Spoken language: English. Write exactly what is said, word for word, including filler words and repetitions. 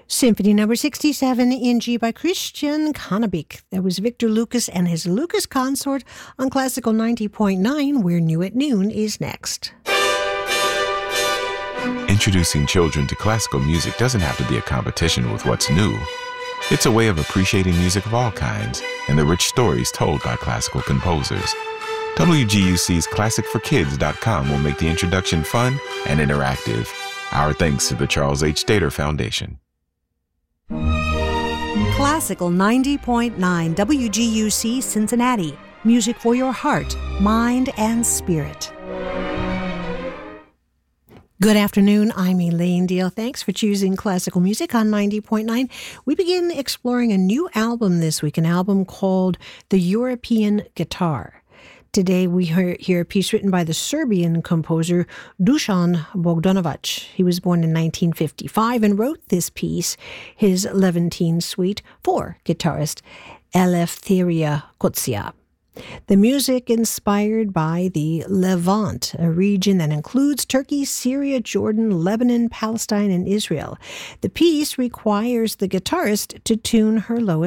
Symphony number sixty-seven in G by Christian Kanabik. That was Victor Lucas and his Lucas Consort on Classical ninety point nine, where New at Noon is next. Introducing children to classical music doesn't have to be a competition with what's new. It's a way of appreciating music of all kinds and the rich stories told by classical composers. W G U C's classic for kids dot com will make the introduction fun and interactive. Our thanks to the Charles H. Stater Foundation. Classical ninety point nine W G U C Cincinnati. Music for your heart, mind, and spirit. Good afternoon, I'm Elaine Dale. Thanks for choosing classical music on ninety point nine. We begin exploring a new album this week, an album called The European Guitar. Today we hear a piece written by the Serbian composer Dusan Bogdanovic. He was born in nineteen fifty-five and wrote this piece, his Levantine suite, for guitarist Eleftheria Kotsia. The music inspired by the Levant, a region that includes Turkey, Syria, Jordan, Lebanon, Palestine, and Israel. The piece requires the guitarist to tune her lowest